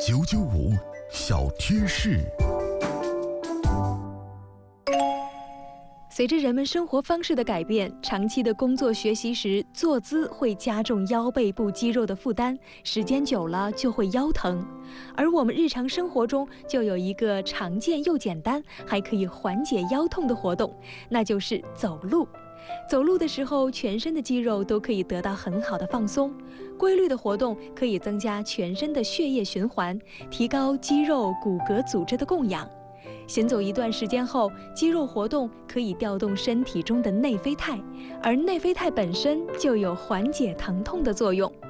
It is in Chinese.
995小贴士。 随着人们生活方式的改变，长期的工作学习时，坐姿会加重腰背部肌肉的负担，时间久了就会腰疼。而我们日常生活中就有一个常见又简单，还可以缓解腰痛的活动，那就是走路。走路的时候，全身的肌肉都可以得到很好的放松。规律的活动可以增加全身的血液循环，提高肌肉、骨骼组织的供氧。行走一段时间后，肌肉活动可以调动身体中的内啡肽，而内啡肽本身就有缓解疼痛的作用。